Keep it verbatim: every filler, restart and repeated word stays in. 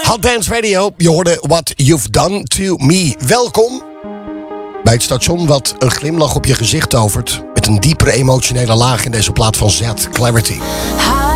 Hot Dance Radio, je hoorde What You've Done To Me. Welkom bij het station wat een glimlach op je gezicht tovert, met een diepere emotionele laag in deze plaat van Z, Clarity. How